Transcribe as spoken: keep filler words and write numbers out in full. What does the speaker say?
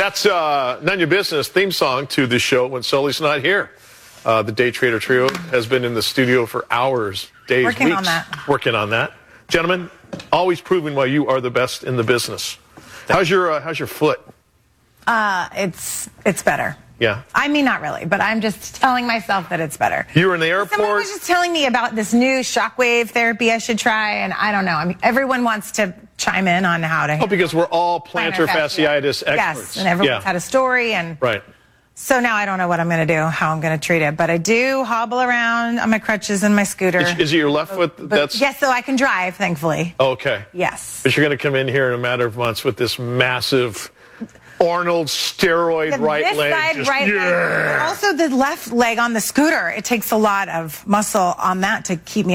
That's uh, None Your Business theme song to the show when Sully's not here. Uh, the Day Trader Trio has been in the studio for hours, days, Working weeks. on that. Working on that. Gentlemen, always proving why you are the best in the business. How's your uh, How's your foot? Uh, it's it's better. Yeah. I mean, not really, but I'm just telling myself that it's better. You were in the airport. Someone was just telling me about this new shockwave therapy I should try, and I don't know. I mean, everyone wants to chime in on how to. Oh, because we're all plantar fasciitis experts. Yes, and everyone's yeah. had a story, and right. So now I don't know what I'm going to do, how I'm going to treat it, but I do hobble around on my crutches and my scooter. Is, is it your left foot? But, That's yes, so I can drive, thankfully. Okay. Yes. But you're going to come in here in a matter of months with this massive Arnold steroid The, right this leg. side, just, right yeah. leg. Also, the left leg on the scooter. It takes a lot of muscle on that to keep me